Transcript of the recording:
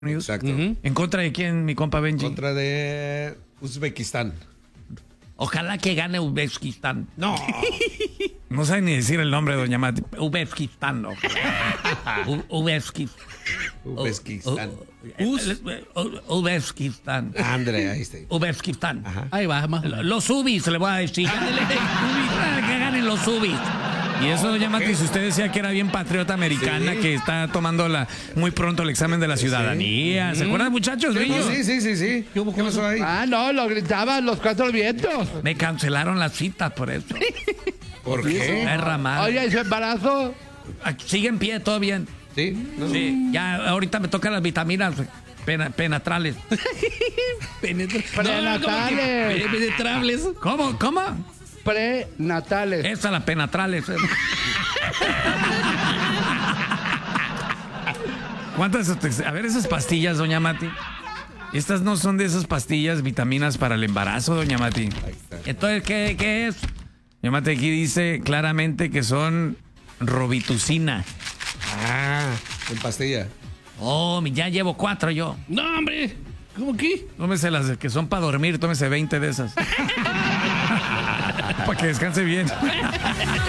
Unidos. Exacto. ¿En contra de quién, mi compa Benji? Contra de Uzbekistán. Ojalá que gane Uzbekistán. No. No sabe ni decir el nombre, doña Mati. Uzbekistán, Uzbekistán. Uzbekistán. Uzbekistán. André, ahí está. Uzbekistán. Ajá. Ahí va, más. Los Ubis, le voy a decir. Que ganen los Ubis. Y eso, doña Mati, si usted decía que era bien patriota americana, Sí. que está tomando muy pronto el examen de la ciudadanía. ¿Se acuerdan, muchachos? Bello? Sí. ¿Qué pasó ahí? Ah, no, lo gritaban los cuatro vientos. Me cancelaron la cita por eso. ¿Por qué? Es ramal. Oye, ¿y su embarazo? Sigue en pie, todo bien. Sí. ¿No? Sí, ya ahorita me tocan las vitaminas penetrales. Prenatales. Penetrables. ¿Cómo? Prenatales. Esa, las penetrales. ¿Cuántas? A ver, esas pastillas, doña Mati. Estas no son de esas pastillas, vitaminas para el embarazo, doña Mati. Ahí está. Entonces, ¿qué es? Doña Mati, aquí dice claramente que son Robitusina. Ah, en pastilla. Oh, ya llevo 4 yo. No, hombre. ¿Cómo que? Tómese las que son para dormir, tómese 20 de esas. Para que descanse bien.